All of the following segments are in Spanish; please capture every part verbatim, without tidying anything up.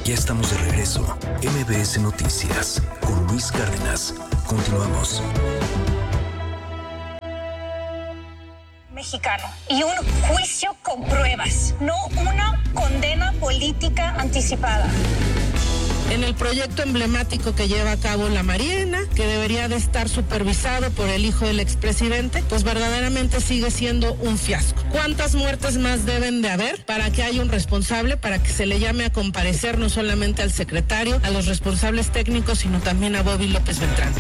Ya estamos de regreso. M B S Noticias con Luis Cárdenas. Continuamos. Mexicano y un juicio con pruebas, no una condena política anticipada. En el proyecto emblemático que lleva a cabo la Marina, que debería de estar supervisado por el hijo del expresidente, pues verdaderamente sigue siendo un fiasco. ¿Cuántas muertes más deben de haber para que haya un responsable, para que se le llame a comparecer no solamente al secretario, a los responsables técnicos, sino también a Bobby López Beltrán?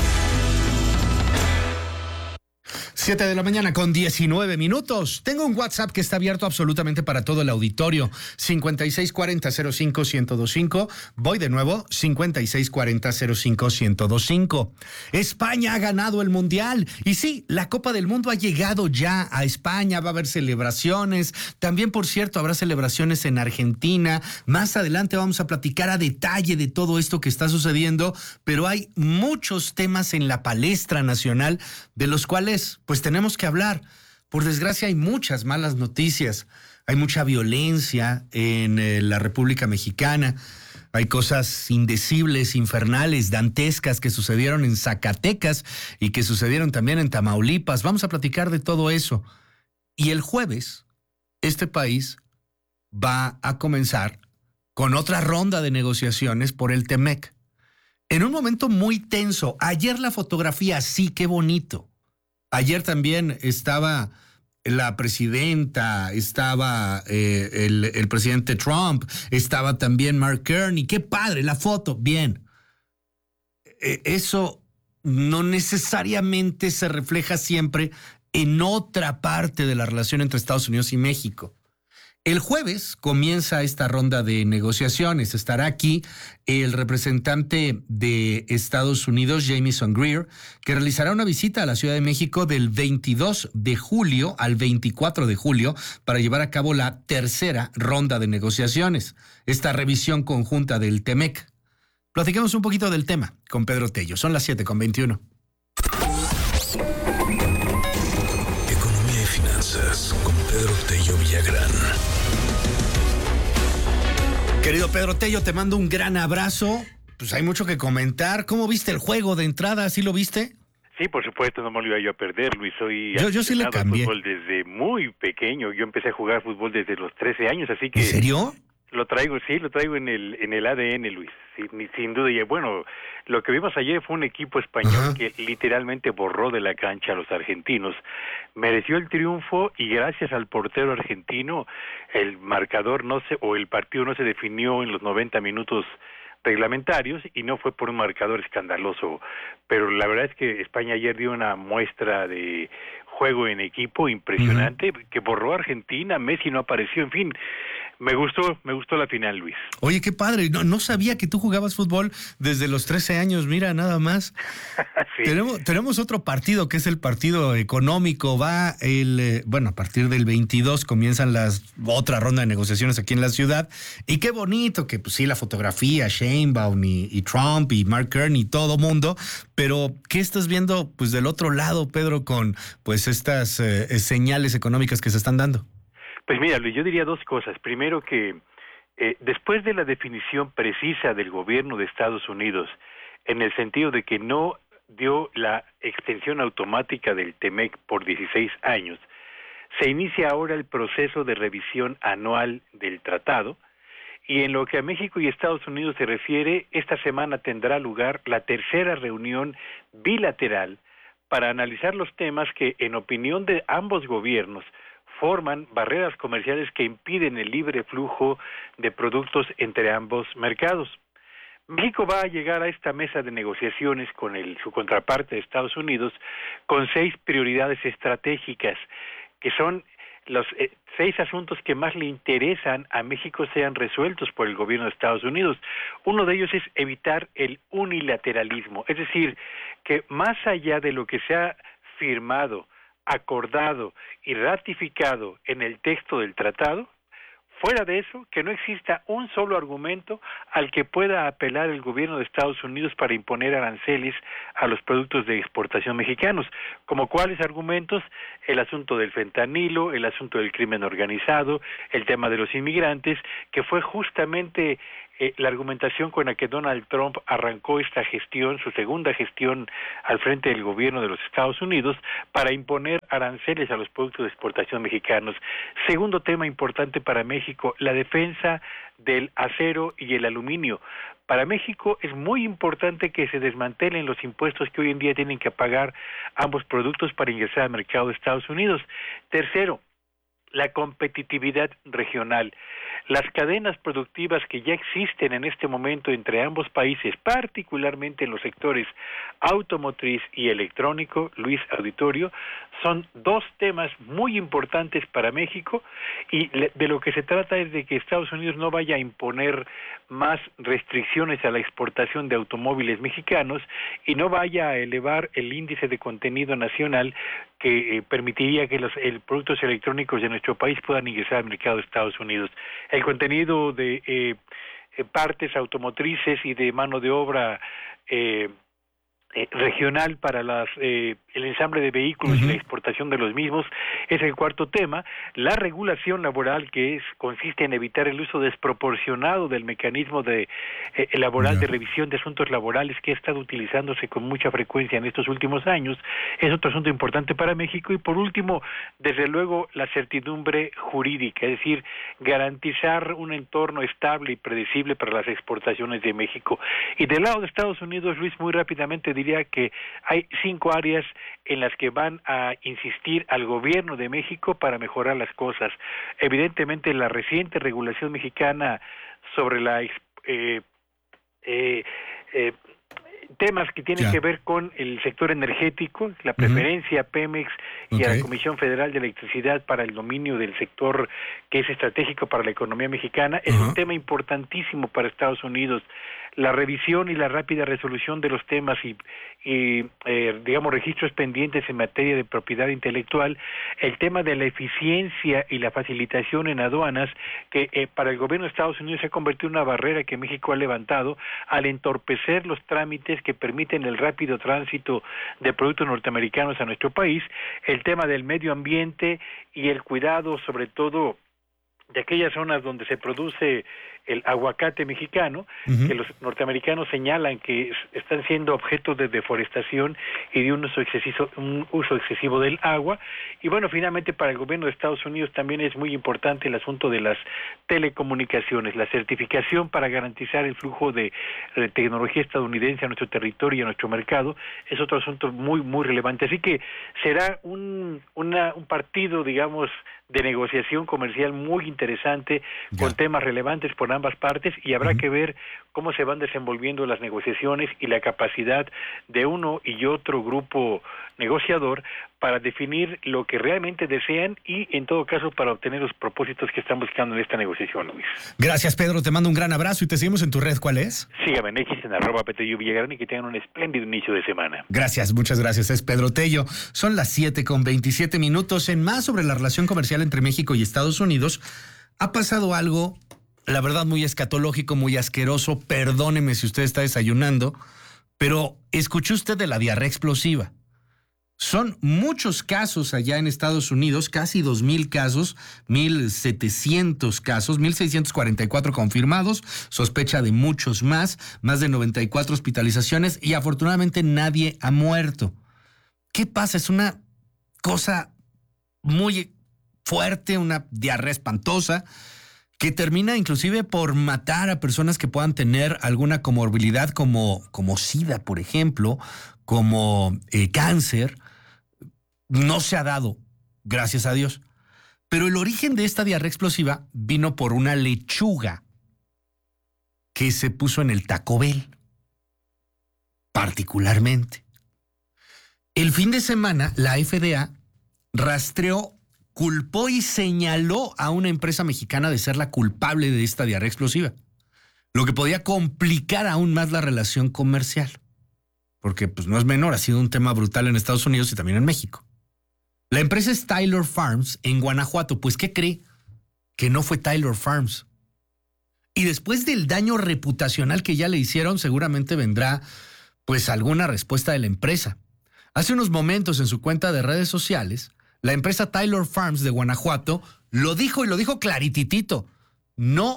siete de la mañana con diecinueve minutos. Tengo un WhatsApp que está abierto absolutamente para todo el auditorio. cincuenta y seis cuarenta cero cinco ciento veinticinco. Voy de nuevo, cincuenta y seis cuarenta cero cinco ciento veinticinco. España ha ganado el Mundial. Y sí, la Copa del Mundo ha llegado ya a España. Va a haber celebraciones. También, por cierto, habrá celebraciones en Argentina. Más adelante vamos a platicar a detalle de todo esto que está sucediendo. Pero hay muchos temas en la palestra nacional de los cuales, pues, tenemos que hablar. Por desgracia hay muchas malas noticias, hay mucha violencia en eh, la República Mexicana, hay cosas indecibles, infernales, dantescas que sucedieron en Zacatecas y que sucedieron también en Tamaulipas. Vamos a platicar de todo eso. Y el jueves, este país va a comenzar con otra ronda de negociaciones por el Temec. En un momento muy tenso. Ayer la fotografía, sí, qué bonito. Ayer también estaba la presidenta, estaba eh, el, el presidente Trump, estaba también Mark Carney. ¡Qué padre! La foto, bien. Eh, eso no necesariamente se refleja siempre en otra parte de la relación entre Estados Unidos y México. El jueves comienza esta ronda de negociaciones. Estará aquí el representante de Estados Unidos, Jamieson Greer, que realizará una visita a la Ciudad de México del veintidós de julio al veinticuatro de julio para llevar a cabo la tercera ronda de negociaciones, esta revisión conjunta del Temec. Platiquemos un poquito del tema con Pedro Tello. Son las siete con veintiuno. Economía y finanzas con Pedro Tello Villagrán. Querido Pedro Tello, te mando un gran abrazo. Pues hay mucho que comentar. ¿Cómo viste el juego de entrada? ¿Sí lo viste? Sí, por supuesto, no me lo iba yo a perder, Luis. Soy yo, yo sí le cambié. Fútbol desde muy pequeño. Yo empecé a jugar fútbol desde los trece años, así que... ¿En serio? Lo traigo, sí, lo traigo en el en el A D N, Luis, sí, sin duda. Y bueno, lo que vimos ayer fue un equipo español Ajá. que literalmente borró de la cancha a los argentinos. Mereció el triunfo y gracias al portero argentino, el marcador no se, o el partido no se definió en los noventa minutos reglamentarios y no fue por un marcador escandaloso. Pero la verdad es que España ayer dio una muestra de juego en equipo impresionante, uh-huh. que borró a Argentina, Messi no apareció, en fin... Me gustó, me gustó la final, Luis. Oye, qué padre. No, no sabía que tú jugabas fútbol desde los trece años. Mira, nada más. Sí. Tenemos, tenemos otro partido que es el partido económico. Va el, eh, bueno, a partir del veintidós comienzan las otra ronda de negociaciones aquí en la ciudad. Y qué bonito que, pues sí, la fotografía, Sheinbaum y, y Trump y Mark Carney y todo mundo. Pero, ¿qué estás viendo, pues, del otro lado, Pedro, con, pues, estas eh, señales económicas que se están dando? Pues mira, Luis, yo diría dos cosas. Primero que eh, después de la definición precisa del gobierno de Estados Unidos, en el sentido de que no dio la extensión automática del Temec por dieciséis años, se inicia ahora el proceso de revisión anual del tratado, y en lo que a México y Estados Unidos se refiere, esta semana tendrá lugar la tercera reunión bilateral para analizar los temas que, en opinión de ambos gobiernos, forman barreras comerciales que impiden el libre flujo de productos entre ambos mercados. México va a llegar a esta mesa de negociaciones con el, su contraparte de Estados Unidos con seis prioridades estratégicas, que son los eh, seis asuntos que más le interesan a México sean resueltos por el gobierno de Estados Unidos. Uno de ellos es evitar el unilateralismo, es decir, que más allá de lo que se ha firmado, acordado y ratificado en el texto del tratado, fuera de eso, que no exista un solo argumento al que pueda apelar el gobierno de Estados Unidos para imponer aranceles a los productos de exportación mexicanos. ¿Como cuáles argumentos? El asunto del fentanilo, el asunto del crimen organizado, el tema de los inmigrantes, que fue justamente eh, la argumentación con la que Donald Trump arrancó esta gestión, su segunda gestión al frente del gobierno de los Estados Unidos, para imponer aranceles a los productos de exportación mexicanos. Segundo tema importante para México, la defensa del acero y el aluminio. Para México es muy importante que se desmantelen los impuestos que hoy en día tienen que pagar ambos productos para ingresar al mercado de Estados Unidos. Tercero, la competitividad regional. Las cadenas productivas que ya existen en este momento entre ambos países, particularmente en los sectores automotriz y electrónico, Luis Auditorio, son dos temas muy importantes para México, y de lo que se trata es de que Estados Unidos no vaya a imponer más restricciones a la exportación de automóviles mexicanos y no vaya a elevar el índice de contenido nacional que eh, permitiría que los el, productos electrónicos de nuestro país puedan ingresar al mercado de Estados Unidos. El contenido de eh, eh, partes automotrices y de mano de obra eh, eh, regional para las eh, el ensamble de vehículos uh-huh. y la exportación de los mismos es el cuarto tema. La regulación laboral, que es consiste en evitar el uso desproporcionado del mecanismo de eh, laboral uh-huh. de revisión de asuntos laborales, que ha estado utilizándose con mucha frecuencia en estos últimos años, es otro asunto importante para México. Y por último, desde luego, la certidumbre jurídica, es decir, garantizar un entorno estable y predecible para las exportaciones de México. Y del lado de Estados Unidos, Luis, muy rápidamente diría que hay cinco áreas en las que van a insistir al gobierno de México para mejorar las cosas. Evidentemente, la reciente regulación mexicana sobre la eh, eh, eh, temas que tienen ya. que ver con el sector energético, la preferencia uh-huh. a Pemex y okay. a la Comisión Federal de Electricidad para el dominio del sector que es estratégico para la economía mexicana, es uh-huh. un tema importantísimo para Estados Unidos. La revisión y la rápida resolución de los temas y, y eh, digamos, registros pendientes en materia de propiedad intelectual, el tema de la eficiencia y la facilitación en aduanas, que eh, para el gobierno de Estados Unidos se ha convertido en una barrera que México ha levantado al entorpecer los trámites que permiten el rápido tránsito de productos norteamericanos a nuestro país, el tema del medio ambiente y el cuidado, sobre todo, de aquellas zonas donde se produce el aguacate mexicano, uh-huh. que los norteamericanos señalan que están siendo objeto de deforestación y de un uso excesivo, un uso excesivo del agua. Y bueno, finalmente para el gobierno de Estados Unidos también es muy importante el asunto de las telecomunicaciones, la certificación para garantizar el flujo de, de tecnología estadounidense a nuestro territorio y a nuestro mercado, es otro asunto muy, muy relevante. Así que será un, una, un partido, digamos, de negociación comercial muy interesante, ya. con temas relevantes por ambas partes, y habrá uh-huh. que ver cómo se van desenvolviendo las negociaciones y la capacidad de uno y otro grupo negociador para definir lo que realmente desean y, en todo caso, para obtener los propósitos que están buscando en esta negociación, Luis. Gracias, Pedro. Te mando un gran abrazo y te seguimos en tu red. ¿Cuál es? Sígame en X, en arroba Petello Villagrán, y que tengan un espléndido inicio de semana. Gracias, muchas gracias. Es Pedro Tello. Son las siete con veintisiete minutos. En más sobre la relación comercial entre México y Estados Unidos, ha pasado algo, la verdad, muy escatológico, muy asqueroso. Perdóneme si usted está desayunando, pero escuchó usted de la diarrea explosiva. Son muchos casos allá en Estados Unidos, casi dos mil casos, mil setecientos casos, mil seiscientos cuarenta y cuatro confirmados, sospecha de muchos más, más de noventa y cuatro hospitalizaciones y afortunadamente nadie ha muerto. ¿Qué pasa? Es una cosa muy fuerte, una diarrea espantosa, que termina inclusive por matar a personas que puedan tener alguna comorbilidad como, como SIDA, por ejemplo, como eh, cáncer. No se ha dado, gracias a Dios. Pero el origen de esta diarrea explosiva vino por una lechuga que se puso en el Taco Bell, particularmente. El fin de semana, la F D A rastreó, culpó y señaló a una empresa mexicana de ser la culpable de esta diarrea explosiva, lo que podía complicar aún más la relación comercial, porque pues no es menor, ha sido un tema brutal en Estados Unidos y también en México. La empresa es Taylor Farms en Guanajuato. Pues, ¿qué cree? Que no fue Taylor Farms. Y después del daño reputacional que ya le hicieron, seguramente vendrá pues alguna respuesta de la empresa. Hace unos momentos en su cuenta de redes sociales, la empresa Taylor Farms de Guanajuato lo dijo y lo dijo clarititito. No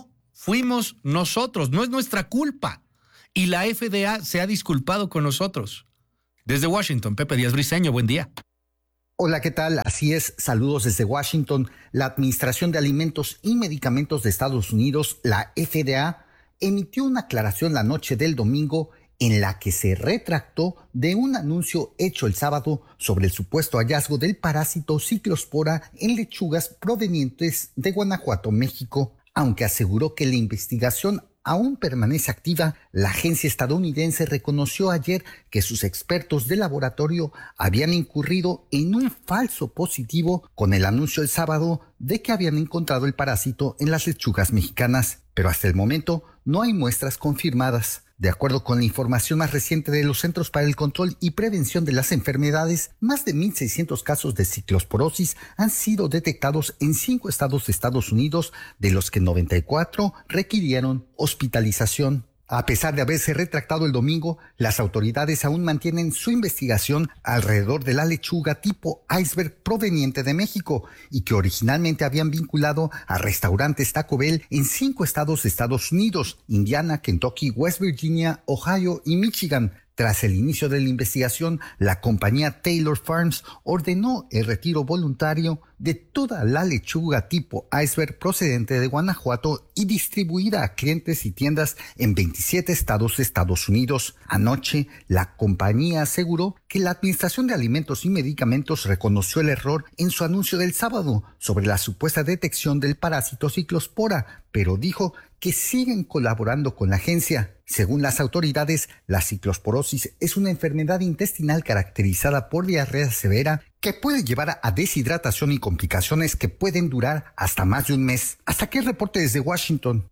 fuimos nosotros, no es nuestra culpa. Y la F D A se ha disculpado con nosotros. Desde Washington, Pepe Díaz Briceño, buen día. Hola, ¿qué tal? Así es, saludos desde Washington. La Administración de Alimentos y Medicamentos de Estados Unidos, la F D A, emitió una aclaración la noche del domingo en la que se retractó de un anuncio hecho el sábado sobre el supuesto hallazgo del parásito ciclospora en lechugas provenientes de Guanajuato, México. Aunque aseguró que la investigación aún permanece activa, la agencia estadounidense reconoció ayer que sus expertos de laboratorio habían incurrido en un falso positivo con el anuncio el sábado de que habían encontrado el parásito en las lechugas mexicanas, pero hasta el momento no hay muestras confirmadas. De acuerdo con la información más reciente de los Centros para el Control y Prevención de las Enfermedades, más de mil seiscientos casos de ciclosporosis han sido detectados en cinco estados de Estados Unidos, de los que noventa y cuatro requirieron hospitalización. A pesar de haberse retractado el domingo, las autoridades aún mantienen su investigación alrededor de la lechuga tipo iceberg proveniente de México y que originalmente habían vinculado a restaurantes Taco Bell en cinco estados de Estados Unidos: Indiana, Kentucky, West Virginia, Ohio y Michigan. Tras el inicio de la investigación, la compañía Taylor Farms ordenó el retiro voluntario de toda la lechuga tipo iceberg procedente de Guanajuato y distribuida a clientes y tiendas en veintisiete estados de Estados Unidos. Anoche, la compañía aseguró que la Administración de Alimentos y Medicamentos reconoció el error en su anuncio del sábado sobre la supuesta detección del parásito ciclospora, pero dijo que siguen colaborando con la agencia. Según las autoridades, la ciclosporosis es una enfermedad intestinal caracterizada por diarrea severa que puede llevar a deshidratación y complicaciones que pueden durar hasta más de un mes. Hasta aquí el reporte desde Washington.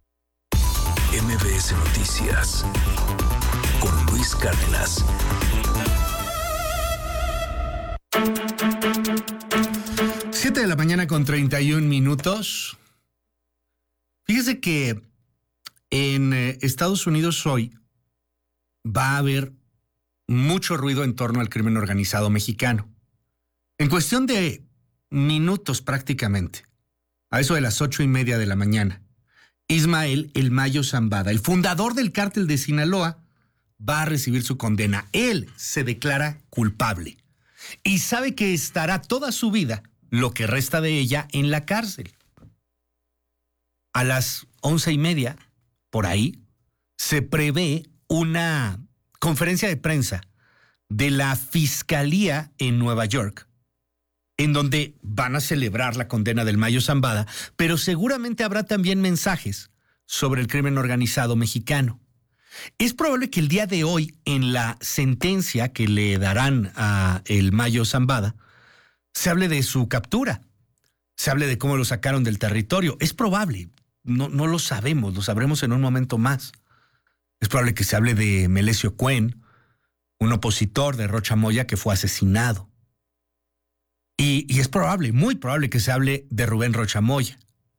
M B S Noticias con Luis Cárdenas. Siete de la mañana con treinta y un minutos. Fíjese que en Estados Unidos hoy va a haber mucho ruido en torno al crimen organizado mexicano. En cuestión de minutos prácticamente, a eso de las ocho y media de la mañana, Ismael El Mayo Zambada, el fundador del cártel de Sinaloa, va a recibir su condena. Él se declara culpable y sabe que estará toda su vida, lo que resta de ella, en la cárcel. A las once y media, por ahí, se prevé una conferencia de prensa de la Fiscalía en Nueva York, en donde van a celebrar la condena del Mayo Zambada, pero seguramente habrá también mensajes sobre el crimen organizado mexicano. Es probable que el día de hoy, en la sentencia que le darán a el Mayo Zambada, se hable de su captura, se hable de cómo lo sacaron del territorio. Es probable, no, no lo sabemos, lo sabremos en un momento más. Es probable que se hable de Melesio Cuen, un opositor de Rocha Moya que fue asesinado. Y, y es probable, muy probable que se hable de Rubén Rocha Moya.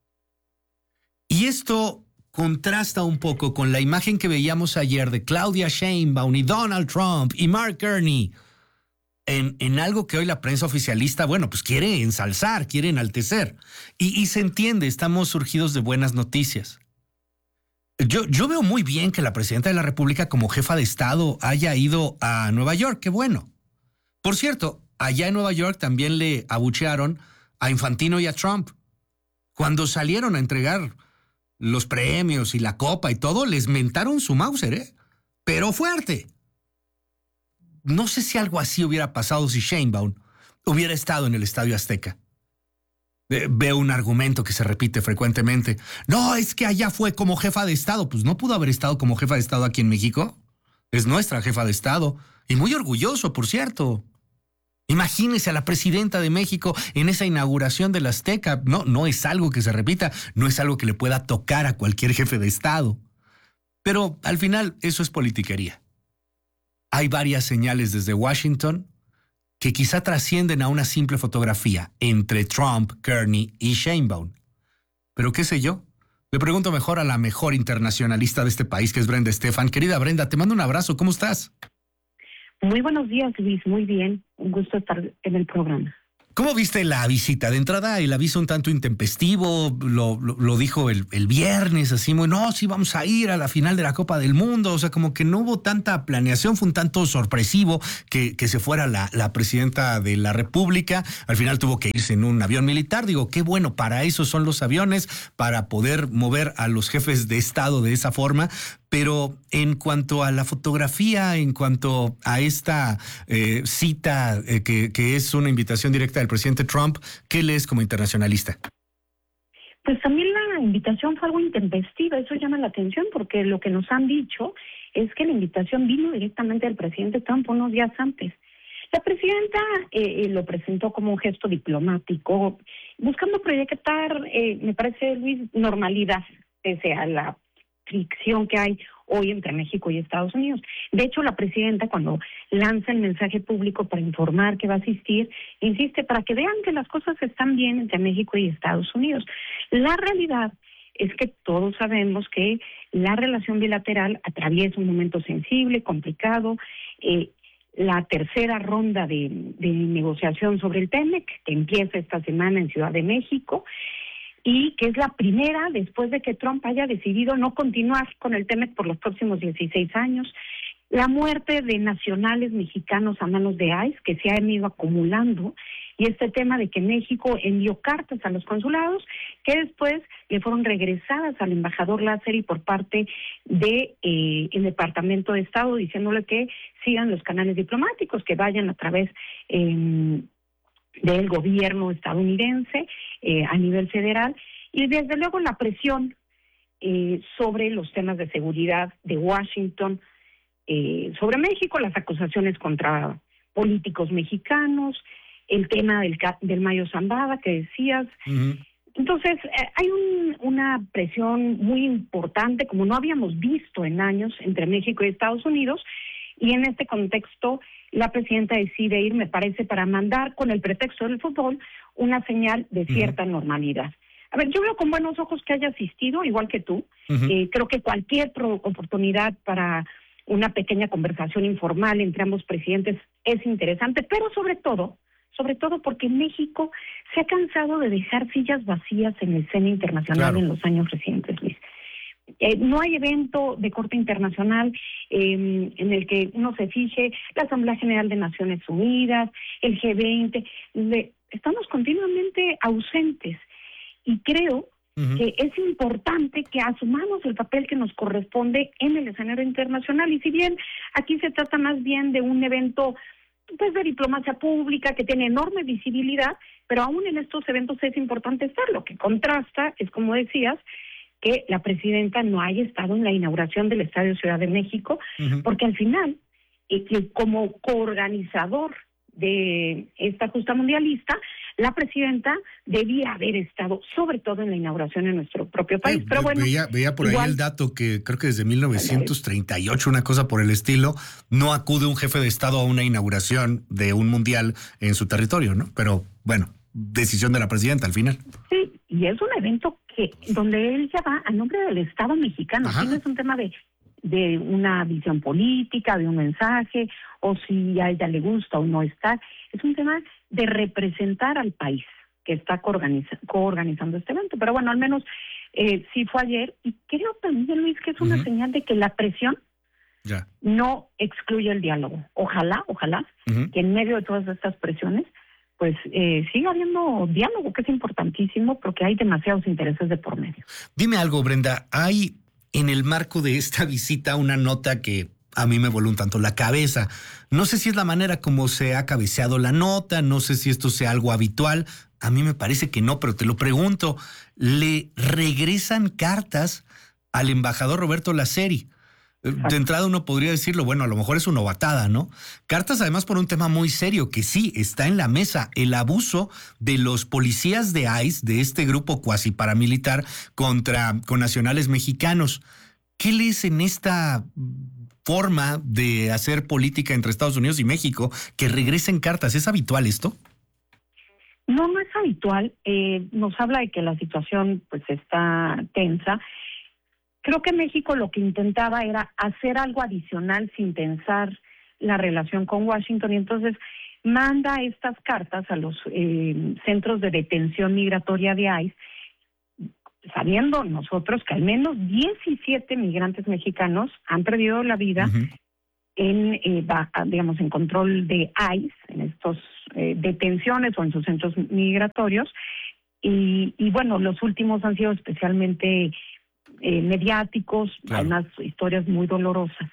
Y esto contrasta un poco con la imagen que veíamos ayer de Claudia Sheinbaum y Donald Trump y Mark Carney en, en algo que hoy la prensa oficialista, bueno, pues quiere ensalzar, quiere enaltecer. Y, y se entiende, estamos surgidos de buenas noticias. Yo, yo veo muy bien que la presidenta de la República, como jefa de Estado, haya ido a Nueva York. Qué bueno. Por cierto, allá en Nueva York también le abuchearon a Infantino y a Trump. Cuando salieron a entregar los premios y la copa y todo, les mentaron su Mauser, ¿eh? Pero fuerte. No sé si algo así hubiera pasado si Sheinbaum hubiera estado en el Estadio Azteca. Veo un argumento que se repite frecuentemente. No, es que allá fue como jefa de Estado. Pues no pudo haber estado como jefa de Estado aquí en México. Es nuestra jefa de Estado. Y muy orgulloso, por cierto. Imagínese a la presidenta de México en esa inauguración del Azteca. No, no es algo que se repita. No es algo que le pueda tocar a cualquier jefe de Estado. Pero al final eso es politiquería. Hay varias señales desde Washington que quizá trascienden a una simple fotografía entre Trump, Carney y Sheinbaum. Pero qué sé yo, le pregunto mejor a la mejor internacionalista de este país, que es Brenda Estefan. Querida Brenda, te mando un abrazo, ¿cómo estás? Muy buenos días, Luis, muy bien, un gusto estar en el programa. ¿Cómo viste la visita? De entrada, el aviso un tanto intempestivo, lo, lo, lo dijo el, el viernes, así muy, no, sí vamos a ir a la final de la Copa del Mundo, o sea, como que no hubo tanta planeación, fue un tanto sorpresivo que, que se fuera la, la presidenta de la República, al final tuvo que irse en un avión militar, digo, qué bueno, para eso son los aviones, para poder mover a los jefes de Estado de esa forma, pero en cuanto a la fotografía, en cuanto a esta eh, cita eh, que, que es una invitación directa del presidente Trump, ¿qué lees como internacionalista? Pues también la invitación fue algo intempestiva, eso llama la atención porque lo que nos han dicho es que la invitación vino directamente del presidente Trump unos días antes. La presidenta eh, lo presentó como un gesto diplomático, buscando proyectar, eh, me parece, Luis, normalidad, pese a la fricción que hay hoy entre México y Estados Unidos. De hecho, la presidenta, cuando lanza el mensaje público para informar que va a asistir, insiste para que vean que las cosas están bien entre México y Estados Unidos. La realidad es que todos sabemos que la relación bilateral atraviesa un momento sensible, complicado. Eh, la tercera ronda de, de negociación sobre el TEMEC, que empieza esta semana en Ciudad de México, y que es la primera después de que Trump haya decidido no continuar con el TEMEC por los próximos dieciséis años. La muerte de nacionales mexicanos a manos de ICE, que se han ido acumulando, y este tema de que México envió cartas a los consulados, que después le fueron regresadas al embajador Lázari por parte de eh, el Departamento de Estado, diciéndole que sigan los canales diplomáticos, que vayan a través eh, del gobierno estadounidense eh, a nivel federal, y desde luego la presión eh, sobre los temas de seguridad de Washington eh, sobre México, las acusaciones contra políticos mexicanos, el tema del, del Mayo Zambada que decías. Uh-huh. Entonces, eh, hay un, una presión muy importante, como no habíamos visto en años, entre México y Estados Unidos, y en este contexto la presidenta decide ir, me parece, para mandar, con el pretexto del fútbol, una señal de cierta uh-huh. normalidad. A ver, yo veo con buenos ojos que haya asistido, igual que tú. Uh-huh. Eh, creo que cualquier pro- oportunidad para una pequeña conversación informal entre ambos presidentes es interesante, pero sobre todo, sobre todo porque México se ha cansado de dejar sillas vacías en la escena internacional claro. en los años recientes, Luis. Eh, no hay evento de corte internacional eh, en el que uno se fije, la Asamblea General de Naciones Unidas, el G veinte, le, estamos continuamente ausentes y creo uh-huh. que es importante que asumamos el papel que nos corresponde en el escenario internacional, y si bien aquí se trata más bien de un evento pues de diplomacia pública que tiene enorme visibilidad, pero aún en estos eventos es importante estar. Lo que contrasta es, como decías, que la presidenta no haya estado en la inauguración del Estadio Ciudad de México, uh-huh. porque al final, eh, que como coorganizador de esta justa mundialista, la presidenta debía haber estado, sobre todo en la inauguración en nuestro propio país. Eh, Pero bueno, veía, veía por igual, ahí el dato que creo que desde mil novecientos treinta y ocho, una cosa por el estilo, no acude un jefe de Estado a una inauguración de un mundial en su territorio, ¿no? Pero bueno, decisión de la presidenta al final. Sí, y es un evento que donde él ya va a nombre del Estado mexicano. Ajá. No es un tema de de una visión política, de un mensaje, o si a ella le gusta o no estar. Es un tema de representar al país que está coorganiza, coorganizando este evento. Pero bueno, al menos eh, sí fue ayer, y creo también, Luis, que es una uh-huh. señal de que la presión ya. no excluye el diálogo. Ojalá, ojalá, uh-huh. que en medio de todas estas presiones, pues eh, siga habiendo diálogo, que es importantísimo, porque hay demasiados intereses de por medio. Dime algo, Brenda, hay en el marco de esta visita una nota que a mí me voló un tanto la cabeza. No sé si es la manera como se ha cabeceado la nota, no sé si esto sea algo habitual. A mí me parece que no, pero te lo pregunto. Le regresan cartas al embajador Roberto Lázari. De entrada uno podría decirlo, bueno, a lo mejor es una novatada, ¿no? Cartas además por un tema muy serio que sí está en la mesa, el abuso de los policías de ICE, de este grupo cuasi paramilitar contra connacionales mexicanos. ¿Qué lees en esta forma de hacer política entre Estados Unidos y México, que regresen cartas? ¿Es habitual esto? No, no es habitual. Eh, nos habla de que la situación pues está tensa. Creo que México lo que intentaba era hacer algo adicional sin tensar la relación con Washington, y entonces manda estas cartas a los eh, centros de detención migratoria de I C E, sabiendo nosotros que al menos diecisiete migrantes mexicanos han perdido la vida uh-huh. en, eh, digamos, en control de I C E, en estos eh, detenciones o en sus centros migratorios. Y, y bueno, los últimos han sido especialmente eh, mediáticos, claro. Además historias muy dolorosas.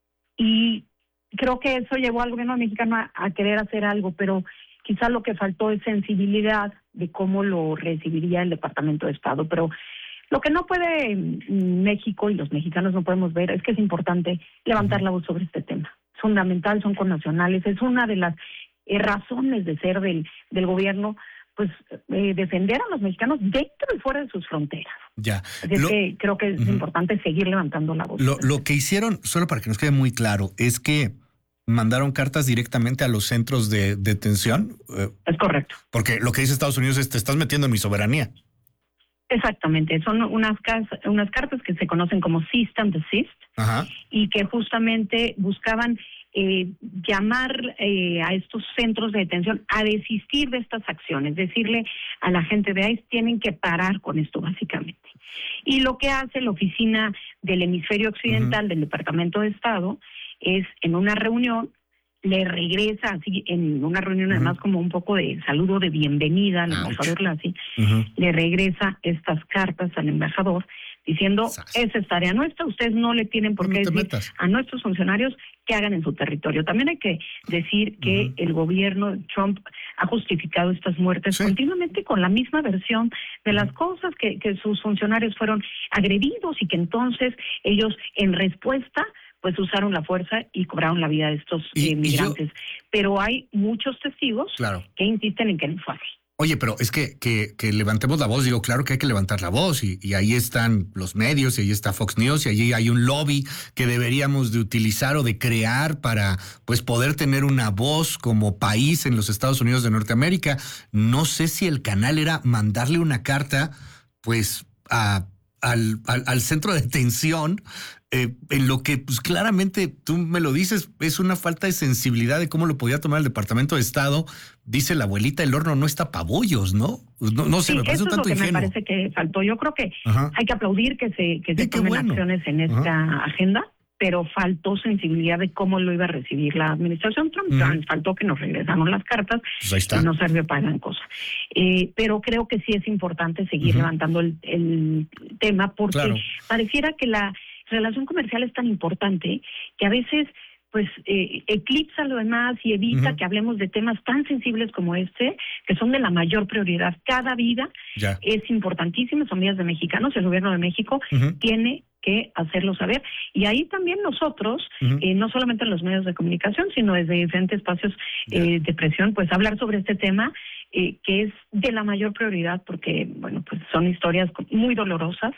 Y creo que eso llevó al gobierno mexicano a, a querer hacer algo, pero quizá lo que faltó es sensibilidad de cómo lo recibiría el Departamento de Estado. Pero lo que no puede México y los mexicanos no podemos ver es que es importante levantar la voz sobre este tema. Es fundamental, son connacionales, es una de las eh, razones de ser del, del gobierno, pues eh, defender a los mexicanos dentro y fuera de sus fronteras. Ya. Es lo, que creo que es uh-huh. importante seguir levantando la voz. Lo, lo que hicieron, solo para que nos quede muy claro, es que mandaron cartas directamente a los centros de detención. Es correcto. Porque lo que dice Estados Unidos es: te estás metiendo en mi soberanía. Exactamente, son unas, unas cartas que se conocen como cease and desist, ajá. Y que justamente buscaban Eh, llamar eh, a estos centros de detención a desistir de estas acciones, decirle a la gente de I C E tienen que parar con esto básicamente. Y lo que hace la oficina del hemisferio occidental uh-huh. del Departamento de Estado es, en una reunión, le regresa así, en una reunión uh-huh. además como un poco de saludo de bienvenida al embajador Lassi, uh-huh. le regresa estas cartas al embajador diciendo, esa es tarea nuestra, ustedes no le tienen por qué no decir metas. A nuestros funcionarios que hagan en su territorio. También hay que decir que uh-huh. el gobierno de Trump ha justificado estas muertes sí. continuamente con la misma versión de las cosas, que, que sus funcionarios fueron agredidos y que entonces ellos en respuesta pues usaron la fuerza y cobraron la vida de estos y, eh, migrantes. Yo... Pero hay muchos testigos claro. que insisten en que no fue así. Oye, pero es que, que, que levantemos la voz, digo, claro que hay que levantar la voz y, y ahí están los medios, y ahí está Fox News, y allí hay un lobby que deberíamos de utilizar o de crear para pues poder tener una voz como país en los Estados Unidos de Norteamérica. No sé si el canal era mandarle una carta pues a, al, al, al centro de detención, eh, en lo que pues claramente tú me lo dices, es una falta de sensibilidad de cómo lo podía tomar el Departamento de Estado. Dice la abuelita, el horno no está pa' bollos, ¿no? No, no sé, sí, me parece un tanto ingenuo. Eso es lo que ingenuo. me parece que faltó. Yo creo que Ajá. hay que aplaudir que se, que se sí, tomen bueno. acciones en esta Ajá. agenda, pero faltó sensibilidad de cómo lo iba a recibir la administración Trump. Uh-huh. Faltó que nos regresaron las cartas pues ahí está. Y no sirvió para gran cosa. Eh, pero creo que sí es importante seguir uh-huh. levantando el, el tema porque claro. pareciera que la relación comercial es tan importante que a veces pues eh, eclipsa lo demás y evita uh-huh. que hablemos de temas tan sensibles como este, que son de la mayor prioridad. Cada vida ya. Es importantísima, son vidas de mexicanos, el gobierno de México uh-huh. tiene que hacerlo saber. Y ahí también nosotros, uh-huh. eh, no solamente en los medios de comunicación, sino desde diferentes espacios eh, de presión, pues hablar sobre este tema, eh, que es de la mayor prioridad, porque, bueno, pues son historias muy dolorosas,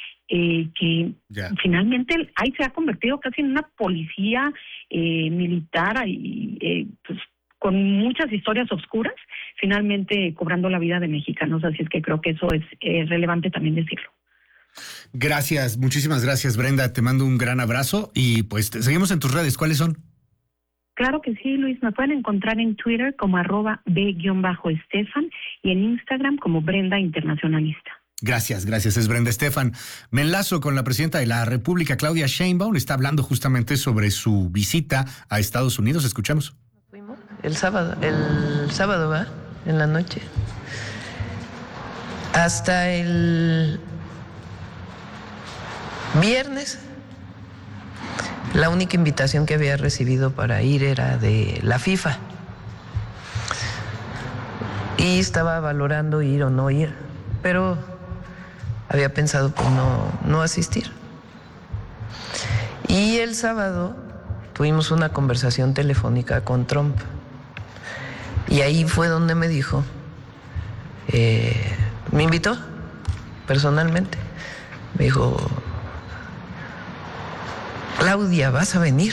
Eh, que yeah. finalmente ahí se ha convertido casi en una policía eh, militar y eh, pues, con muchas historias oscuras, finalmente cobrando la vida de mexicanos, así es que creo que eso es eh, relevante también decirlo. Gracias, muchísimas gracias, Brenda, te mando un gran abrazo y pues te seguimos en tus redes, ¿cuáles son? Claro que sí, Luis, me pueden encontrar en Twitter como arroba B-Estefan y en Instagram como Brenda Internacionalista. Gracias, gracias, es Brenda Estefan. Me enlazo con la presidenta de la República, Claudia Sheinbaum, está hablando justamente sobre su visita a Estados Unidos. Escuchamos. Fuimos el sábado, el sábado, ¿va? En la noche. Hasta el viernes, la única invitación que había recibido para ir era de la FIFA. Y estaba valorando ir o no ir, pero había pensado pues no, no asistir. Y el sábado tuvimos una conversación telefónica con Trump. Y ahí fue donde me dijo, eh, me invitó personalmente. Me dijo, Claudia, ¿vas a venir?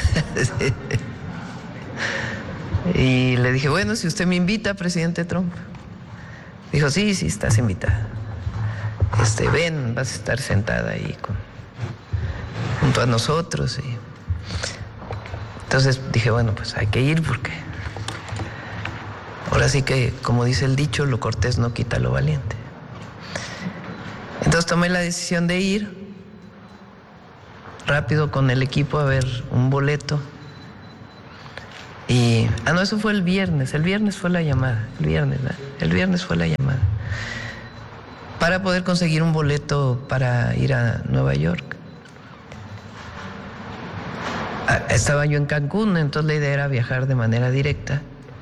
Y le dije, bueno, si usted me invita, presidente Trump. Dijo, sí, sí, estás invitada. Este, ven, vas a estar sentada ahí con, junto a nosotros. Y entonces dije, bueno, pues hay que ir porque ahora sí que, como dice el dicho, lo cortés no quita lo valiente. Entonces tomé la decisión de ir rápido con el equipo a ver un boleto. Y, ah, no, eso fue el viernes, el viernes fue la llamada, el viernes, ¿verdad? El viernes fue la llamada. Para poder conseguir un boleto para ir a Nueva York. Estaba yo en Cancún, entonces la idea era viajar de manera directa.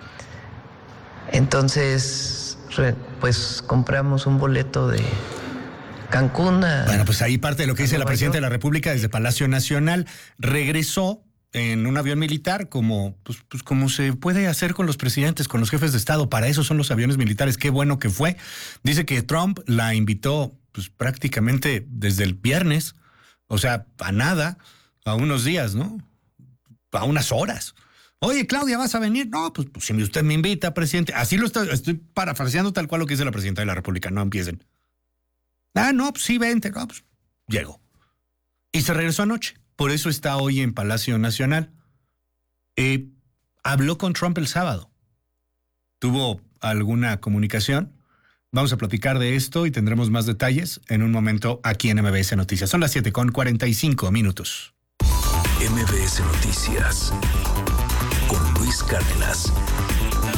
Entonces, pues compramos un boleto de Cancún a... Bueno, pues ahí parte de lo que dice la presidenta de la República desde Palacio Nacional. Regresó en un avión militar, como, pues, pues como se puede hacer con los presidentes, con los jefes de Estado. Para eso son los aviones militares. Qué bueno que fue. Dice que Trump la invitó pues prácticamente desde el viernes, o sea, a nada, a unos días, ¿no? A unas horas. Oye, Claudia, ¿vas a venir? No, pues, pues si usted me invita, presidente. Así lo estoy, estoy parafraseando tal cual lo que dice la presidenta de la República. No empiecen. Ah, no, pues sí, vente. No, pues llegó. Y se regresó anoche. Por eso está hoy en Palacio Nacional. Eh, habló con Trump el sábado. ¿Tuvo alguna comunicación? Vamos a platicar de esto y tendremos más detalles en un momento aquí en M B S Noticias. Son las siete con cuarenta y cinco minutos. M B S Noticias con Luis Cárdenas.